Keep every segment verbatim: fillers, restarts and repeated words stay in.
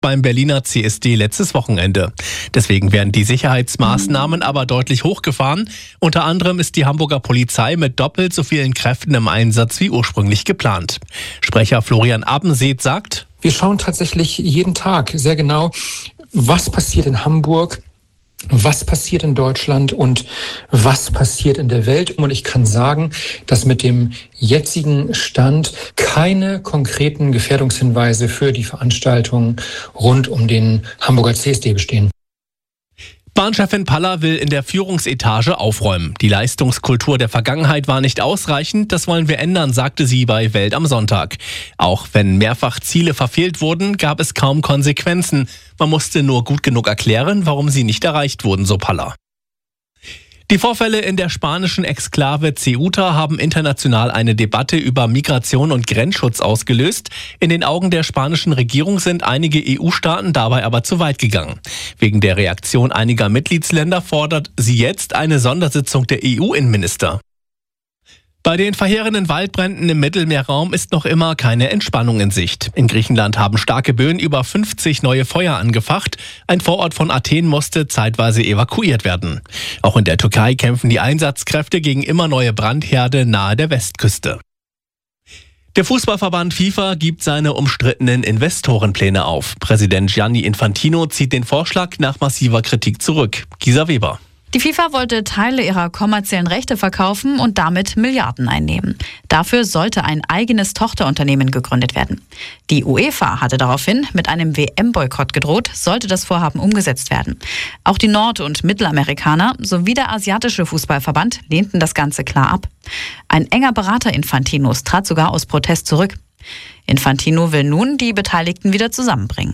beim Berliner C S D letztes Wochenende. Deswegen werden die Sicherheitsmaßnahmen aber deutlich hochgefahren. Unter anderem ist die Hamburger Polizei mit doppelt so vielen Kräften im Einsatz wie ursprünglich geplant. Sprecher Florian Abenseth sagt: Wir schauen tatsächlich jeden Tag sehr genau, was passiert in Hamburg, was passiert in Deutschland und was passiert in der Welt. Und ich kann sagen, dass mit dem jetzigen Stand keine konkreten Gefährdungshinweise für die Veranstaltungen rund um den Hamburger C S D bestehen. Bahnchefin Paller will in der Führungsetage aufräumen. Die Leistungskultur der Vergangenheit war nicht ausreichend, das wollen wir ändern, sagte sie bei Welt am Sonntag. Auch wenn mehrfach Ziele verfehlt wurden, gab es kaum Konsequenzen. Man musste nur gut genug erklären, warum sie nicht erreicht wurden, so Paller. Die Vorfälle in der spanischen Exklave Ceuta haben international eine Debatte über Migration und Grenzschutz ausgelöst. In den Augen der spanischen Regierung sind einige E U-Staaten dabei aber zu weit gegangen. Wegen der Reaktion einiger Mitgliedsländer fordert sie jetzt eine Sondersitzung der E U-Innenminister. Bei den verheerenden Waldbränden im Mittelmeerraum ist noch immer keine Entspannung in Sicht. In Griechenland haben starke Böen über fünfzig neue Feuer angefacht. Ein Vorort von Athen musste zeitweise evakuiert werden. Auch in der Türkei kämpfen die Einsatzkräfte gegen immer neue Brandherde nahe der Westküste. Der Fußballverband FIFA gibt seine umstrittenen Investorenpläne auf. Präsident Gianni Infantino zieht den Vorschlag nach massiver Kritik zurück. Gisa Weber. Die FIFA wollte Teile ihrer kommerziellen Rechte verkaufen und damit Milliarden einnehmen. Dafür sollte ein eigenes Tochterunternehmen gegründet werden. Die UEFA hatte daraufhin mit einem W M-Boykott gedroht, sollte das Vorhaben umgesetzt werden. Auch die Nord- und Mittelamerikaner sowie der asiatische Fußballverband lehnten das Ganze klar ab. Ein enger Berater Infantinos trat sogar aus Protest zurück. Infantino will nun die Beteiligten wieder zusammenbringen.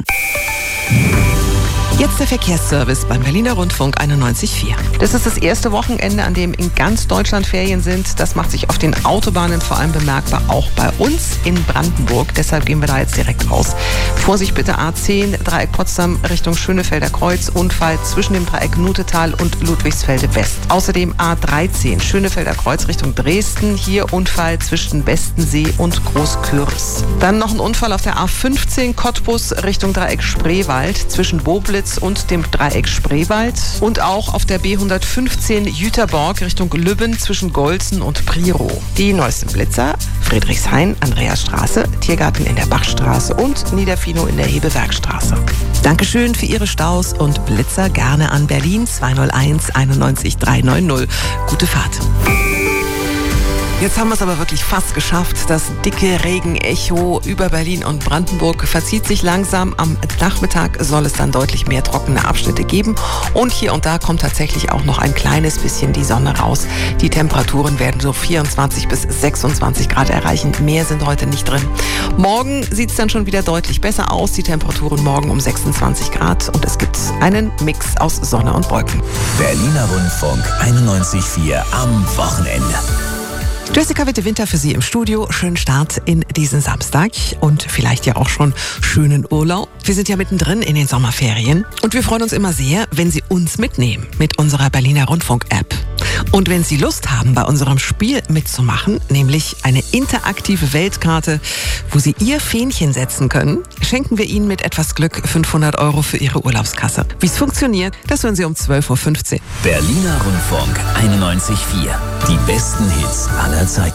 Jetzt der Verkehrsservice beim Berliner Rundfunk einundneunzig Komma vier. Das ist das erste Wochenende, an dem in ganz Deutschland Ferien sind. Das macht sich auf den Autobahnen vor allem bemerkbar, auch bei uns in Brandenburg. Deshalb gehen wir da jetzt direkt raus. Vorsicht bitte, A zehn, Dreieck Potsdam Richtung Schönefelder Kreuz, Unfall zwischen dem Dreieck Nutetal und Ludwigsfelde West. Außerdem A dreizehn, Schönefelder Kreuz Richtung Dresden. Hier Unfall zwischen Westensee und Großkürbs. Dann noch ein Unfall auf der A fünfzehn, Cottbus Richtung Dreieck Spreewald zwischen Boblitz und dem Dreieck Spreewald. Und auch auf der B hundertfünfzehn Jüterborg Richtung Lübben zwischen Golzen und Priro. Die neuesten Blitzer: Friedrichshain, Andreasstraße, Tiergarten in der Bachstraße und Niederfino in der Hebewerkstraße. Dankeschön für Ihre Staus und Blitzer gerne an Berlin zweihunderteins einundneunzig dreihundertneunzig. Gute Fahrt. Jetzt haben wir es aber wirklich fast geschafft. Das dicke Regenecho über Berlin und Brandenburg verzieht sich langsam. Am Nachmittag soll es dann deutlich mehr trockene Abschnitte geben. Und hier und da kommt tatsächlich auch noch ein kleines bisschen die Sonne raus. Die Temperaturen werden so vierundzwanzig bis sechsundzwanzig Grad erreichen. Mehr sind heute nicht drin. Morgen sieht es dann schon wieder deutlich besser aus. Die Temperaturen morgen um sechsundzwanzig Grad. Und es gibt einen Mix aus Sonne und Wolken. Berliner Rundfunk einundneunzig Komma vier am Wochenende. Jessica Witte-Winter für Sie im Studio. Schönen Start in diesen Samstag und vielleicht ja auch schon schönen Urlaub. Wir sind ja mittendrin in den Sommerferien und wir freuen uns immer sehr, wenn Sie uns mitnehmen mit unserer Berliner Rundfunk-App. Und wenn Sie Lust haben, bei unserem Spiel mitzumachen, nämlich eine interaktive Weltkarte, wo Sie Ihr Fähnchen setzen können, schenken wir Ihnen mit etwas Glück fünfhundert Euro für Ihre Urlaubskasse. Wie es funktioniert, das hören Sie um zwölf Uhr fünfzehn. Berliner Rundfunk einundneunzig Komma vier. Die besten Hits aller Zeiten.